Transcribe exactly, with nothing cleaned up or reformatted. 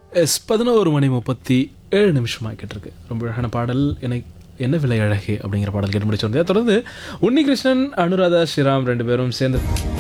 S பதினோரு மணி முப்பத்தி ஏழு நிமிஷம் ஆகிட்டு இருக்கு. ரொம்ப அழகான பாடல். எனக்கு என்ன விலை அழகே அப்படிங்கிற பாடல் கேட்டு முடிச்சு வந்தேன். தொடர்ந்து உன்னிகிருஷ்ணன், அனுராதா ஸ்ரீராம் ரெண்டு பேரும் சேர்ந்து